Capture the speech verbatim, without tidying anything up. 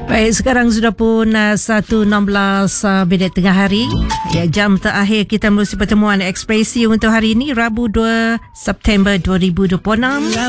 Baik, sekarang sudah pun uh, satu enam belas uh, minit tengah hari. Ya, jam terakhir kita melalui pertemuan ekspresi untuk hari ini, Rabu dua September dua ribu dua puluh enam.